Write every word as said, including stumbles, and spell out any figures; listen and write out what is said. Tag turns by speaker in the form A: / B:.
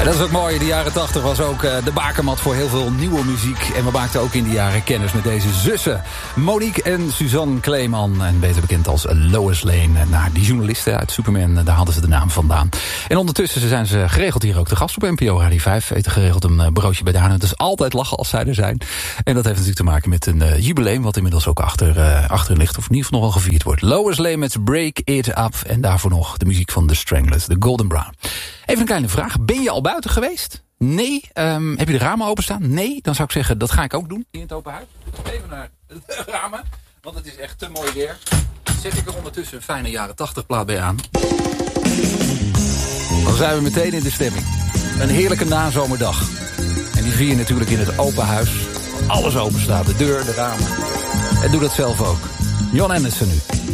A: Dat is ook mooi. De jaren tachtig was ook uh, de bakermat voor heel veel nieuwe muziek. En we maakten ook in die jaren kennis met deze zussen. Monique en Suzanne Kleeman. En beter bekend als Lois Lane. Nou, die journalisten uit Superman, daar hadden ze de naam vandaan. En ondertussen zijn ze geregeld hier ook te gast op N P O Radio vijf. Eten geregeld een broodje bij Daan. Het is altijd lachen als zij er zijn. En dat heeft natuurlijk te maken met een uh, jubileum. Wat inmiddels ook achter, uh, achter ligt. Of in ieder geval nog wel gevierd wordt. Lois Lane met Break It Up. En daarvoor nog de muziek van The Stranglers. The Golden Brown. Even een kleine vraag. Ben je al buiten geweest? Nee. Um, heb je de ramen openstaan? Nee. Dan zou ik zeggen, dat ga ik ook doen. Hier in het open huis. Even naar de ramen. Want het is echt te mooi weer. Zet ik er ondertussen een fijne jaren tachtig plaat bij aan. Dan zijn we meteen in de stemming. Een heerlijke nazomerdag. En die vier je natuurlijk in het open huis. Alles open staat. De deur, de ramen. En doe dat zelf ook. Jon Anderson nu.